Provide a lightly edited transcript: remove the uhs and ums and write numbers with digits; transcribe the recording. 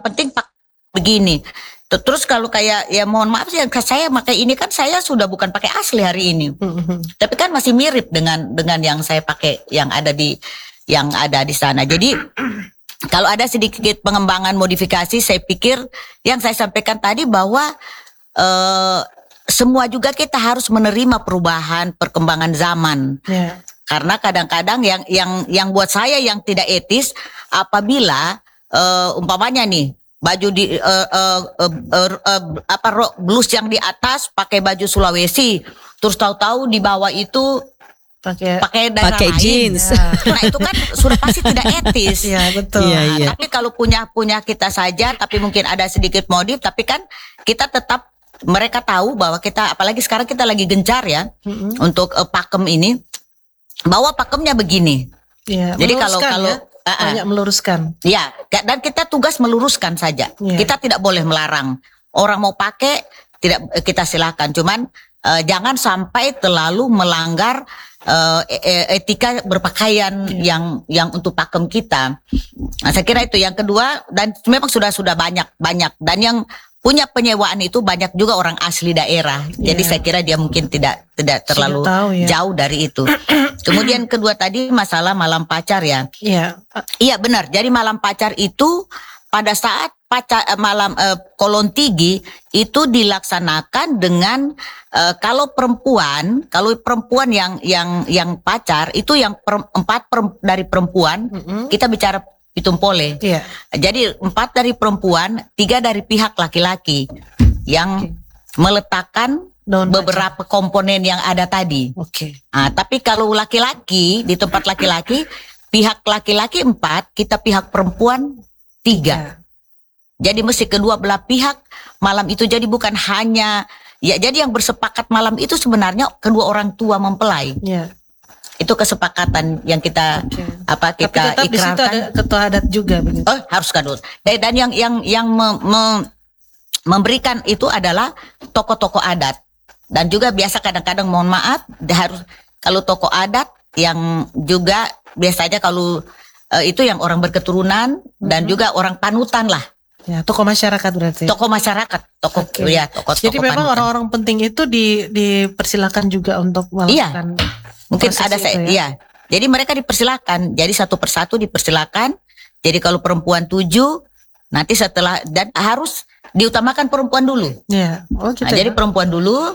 penting begini. Terus kalau kayak ya mohon maaf sih saya pakai ini kan saya sudah bukan pakai asli hari ini. Tapi kan masih mirip dengan yang saya pakai yang ada di sana. Jadi kalau ada sedikit pengembangan modifikasi, saya pikir yang saya sampaikan tadi bahwa semua juga kita harus menerima perubahan, perkembangan zaman. Yeah. Karena kadang-kadang yang buat saya yang tidak etis apabila umpamanya nih baju di blus yang di atas pakai baju Sulawesi, terus tahu-tahu di bawah itu pakai jeans. Ya. Nah itu kan sudah pasti tidak etis. Ya betul. Nah, tapi kalau punya kita saja, tapi mungkin ada sedikit modif, tapi kan kita tetap mereka tahu bahwa kita, apalagi sekarang kita lagi gencar ya untuk pakem ini, bahwa pakemnya begini. Ya, jadi kalau banyak meluruskan. Ya, dan kita tugas meluruskan saja. Ya. Kita tidak boleh melarang orang mau pakai, tidak kita silakan. Cuman jangan sampai terlalu melanggar etika berpakaian yang untuk pakem kita. Nah, saya kira itu yang kedua, dan memang sudah banyak dan yang punya penyewaan itu banyak juga orang asli daerah. Jadi saya kira dia mungkin tidak terlalu jauh dari itu. Kemudian kedua tadi masalah malam pacar ya. Iya benar. Jadi malam pacar itu pada saat malam Kolon Tigi itu dilaksanakan dengan kalau perempuan yang pacar itu yang dari perempuan kita bicara Pitumpole. Jadi 4 dari perempuan, 3 dari pihak laki-laki yang meletakkan beberapa komponen yang ada tadi. Nah, tapi kalau laki-laki di tempat laki-laki, pihak laki-laki 4, kita pihak perempuan 3. Jadi mesti kedua belah pihak malam itu, jadi bukan hanya jadi yang bersepakat malam itu sebenarnya kedua orang tua mempelai. Itu kesepakatan yang kita kita ikrarkan. Di situ ada ketua adat juga begitu. Oh, harus kadut. Dan yang memberikan itu adalah tokoh-tokoh adat. Dan juga biasa kadang-kadang mohon maaf harus kalau tokoh adat yang juga biasanya kalau itu yang orang berketurunan dan juga orang panutan lah. Ya, tokoh masyarakat berarti. Tokoh masyarakat, tokoh. Jadi memang orang-orang penting itu dipersilakan juga untuk melakukan. Mungkin ada saya, Jadi mereka dipersilakan. Jadi satu persatu dipersilakan. Jadi kalau perempuan 7, nanti setelah dan harus diutamakan perempuan dulu. Gitu jadi perempuan dulu,